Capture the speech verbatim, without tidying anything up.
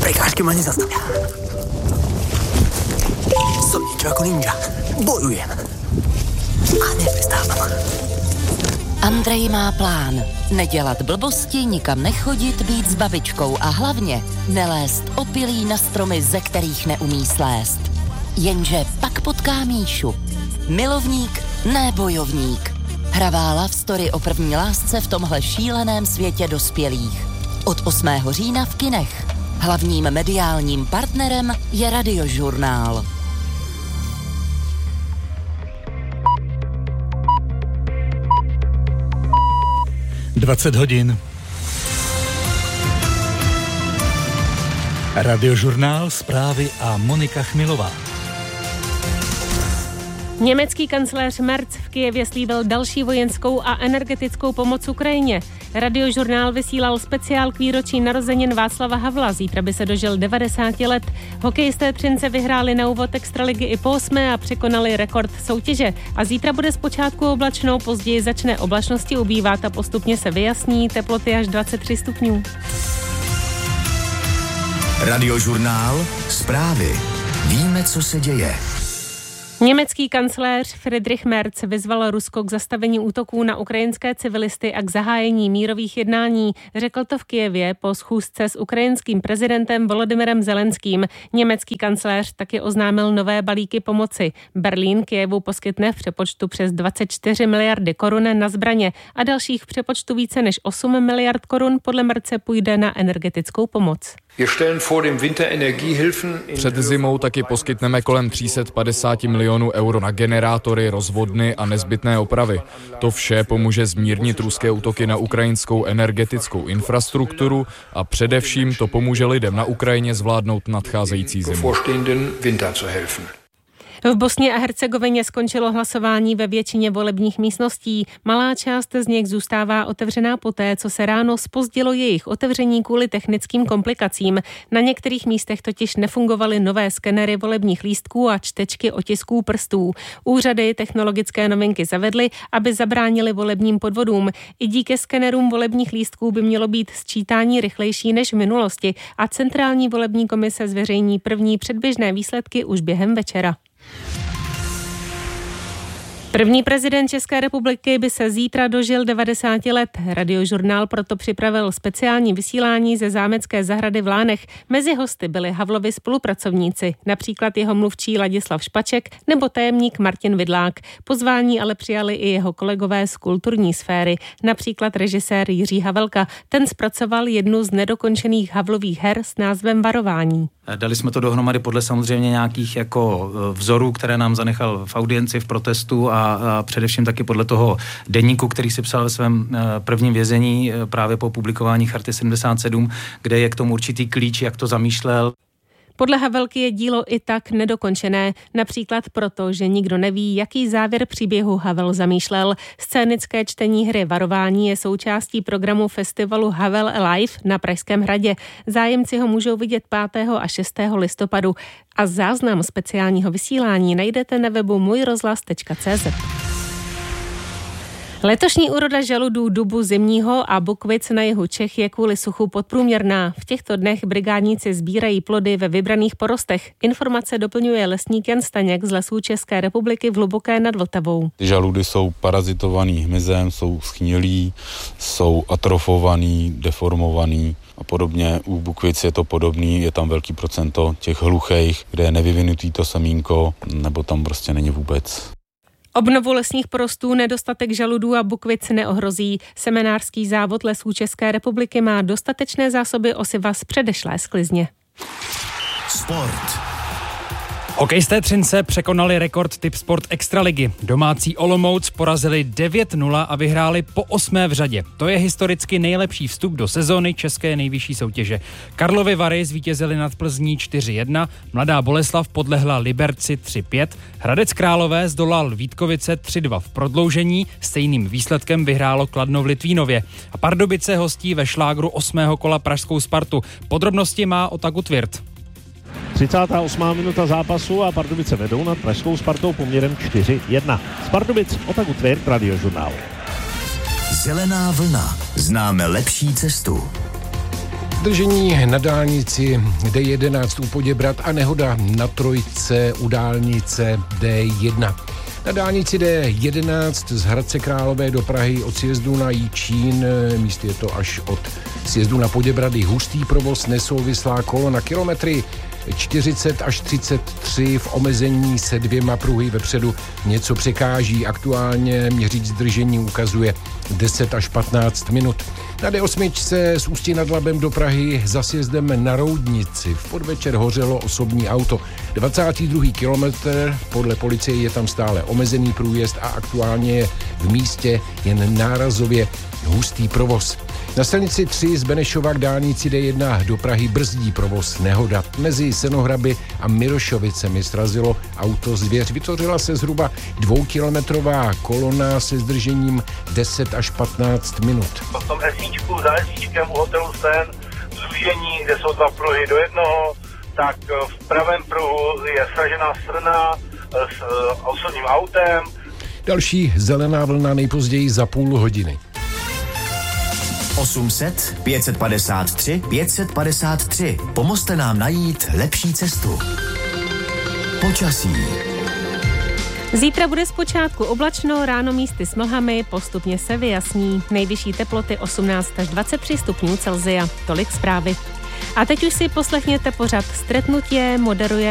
prekážky má nezastaví. Som niečo ako ninja. Bojujem. A neprestávam. Andrej má plán. Nedělat blbosti, nikam nechodit, být s babičkou a hlavně nelézt opilí na stromy, ze kterých neumí slézt. Jenže pak potká Míšu. Milovník, ne bojovník. Hravá love story o první lásce v tomhle šíleném světě dospělých. Od osmého října v kinech. Hlavním mediálním partnerem je Radiožurnál. dvacet hodin. Radiožurnál, zprávy a Monika Chmilová. Německý kancléř Merz v Kyjevě slíbil další vojenskou a energetickou pomoc Ukrajině. Radiožurnál vysílal speciál k výročí narozenin Václava Havla. Zítra by se dožil devadesáti let. Hokejisté Třince vyhráli na úvod extraligy i po osmé a překonali rekord soutěže. A zítra bude zpočátku oblačno, později začne oblačnosti ubývat a postupně se vyjasní, teploty až dvacet tři stupňů. Radiožurnál, zprávy. Víme, co se děje. Německý kancléř Friedrich Merz vyzval Rusko k zastavení útoků na ukrajinské civilisty a k zahájení mírových jednání. Řekl to v Kyjevě po schůzce s ukrajinským prezidentem Volodymyrem Zelenským. Německý kancléř taky oznámil nové balíky pomoci. Berlín Kyjevu poskytne v přepočtu přes dvacet čtyři miliardy korun na zbraně a dalších v přepočtu více než osm miliard korun podle Merze půjde na energetickou pomoc. Před zimou taky poskytneme kolem tři sta padesát milionů euro na generátory, rozvodny a nezbytné opravy. To vše pomůže zmírnit ruské útoky na ukrajinskou energetickou infrastrukturu a především to pomůže lidem na Ukrajině zvládnout nadcházející zimu. V Bosně a Hercegovině skončilo hlasování ve většině volebních místností. Malá část z nich zůstává otevřená poté, co se ráno zpozdilo jejich otevření kvůli technickým komplikacím. Na některých místech totiž nefungovaly nové skenery volebních lístků a čtečky otisků prstů. Úřady technologické novinky zavedly, aby zabránili volebním podvodům. I díky skenerům volebních lístků by mělo být sčítání rychlejší než v minulosti a Centrální volební komise zveřejní první předběžné výsledky už během večera. První prezident České republiky by se zítra dožil devadesáti let. Radiožurnál proto připravil speciální vysílání ze zámecké zahrady v Lánech. Mezi hosty byli Havlovi spolupracovníci, například jeho mluvčí Ladislav Špaček nebo tajemník Martin Vidlák. Pozvání ale přijali i jeho kolegové z kulturní sféry, například režisér Jiří Havelka. Ten zpracoval jednu z nedokončených Havlových her s názvem Varování. Dali jsme to dohromady podle samozřejmě nějakých jako vzorů, které nám zanechal v audienci, v protestu a, a především taky podle toho deníku, který si psal ve svém prvním vězení právě po publikování Charty sedmdesát sedm, kde je k tomu určitý klíč, jak to zamýšlel. Podle Havelky je dílo i tak nedokončené, například proto, že nikdo neví, jaký závěr příběhu Havel zamýšlel. Scénické čtení hry Varování je součástí programu festivalu Havel Alive na Pražském hradě. Zájemci ho můžou vidět pátého a šestého listopadu a záznam speciálního vysílání najdete na webu můj rozhlas tečka cé zet. Letošní úroda žaludů, dubu zimního a bukvic na jihu Čech je kvůli suchu podprůměrná. V těchto dnech brigádníci sbírají plody ve vybraných porostech. Informace doplňuje lesník Jan Staněk z Lesů České republiky v Hluboké nad Vltavou. Ty žaludy jsou parazitovaný hmyzem, jsou schnilí, jsou atrofovaný, deformovaný a podobně. U bukvic je to podobný, je tam velký procento těch hluchých, kde je nevyvinutý to semínko, nebo tam prostě není vůbec. Obnovu lesních porostů nedostatek žaludů a bukvic neohrozí. Semenářský závod Lesů České republiky má dostatečné zásoby osiva z předešlé sklizně. Sport. Hokejisté Třince překonali rekord Typ Sport Extraligy. Domácí Olomouc porazili devět nula a vyhráli po osmé v řadě. To je historicky nejlepší vstup do sezóny české nejvyšší soutěže. Karlovy Vary zvítězili nad Plzní čtyři jedna, Mladá Boleslav podlehla Liberci tři pět, Hradec Králové zdolal Vítkovice tři dva v prodloužení, stejným výsledkem vyhrálo Kladno v Litvínově. A Pardubice hostí ve šlágru osmého kola pražskou Spartu. Podrobnosti má Otaku Tvirt. třicátá osmá minuta zápasu a Pardubice vedou nad pražskou Spartou poměrem čtyři jedna. Z Pardubic Otaku Tvirt, Radiožurnál. Zelená vlna. Známe lepší cestu. Zdržení na dálnici D jedenáct u Poděbrad a nehoda na trojce u dálnice D jedna. Na dálnici D jedenáct z Hradce Králové do Prahy od sjezdu na Jičín, místě je to až od sjezdu na Poděbrady, hustý provoz, nesouvislá kolona, kilometry čtyřicet až třicet tři v omezení se dvěma pruhy vepředu něco překáží. Aktuálně měřič zdržení ukazuje deset až patnáct minut. Na D osm z Ústí nad Labem do Prahy za sjezdem na Roudnici v podvečer hořelo osobní auto. dvacátý druhý kilometr, podle policie je tam stále omezený průjezd a aktuálně je v místě jen nárazově hustý provoz. Na silnici tři z Benešova k dálnici D jedna do Prahy brzdí provoz, nehoda. Mezi Senohraby a Mirošovicemi srazilo auto zvěř. Vytvořila se zhruba dvoukilometrová kolona se zdržením deset až patnáct minut. V tom esíčku za esíčkem u hotelu Sen zúžení, kde jsou dva pruhy do jednoho, tak v pravém pruhu je sražená srna s osobním autem. Další zelená vlna nejpozději za půl hodiny. osm set, pět set padesát tři, pět set padesát tři. Pomozte nám najít lepší cestu. Počasí. Zítra bude zpočátku oblačno, ráno místy s mlhami, postupně se vyjasní. Nejvyšší teploty osmnáct až dvacet tři stupňů Celsia. Tolik zprávy. A teď už si poslechněte pořad Stretnutě, moderuje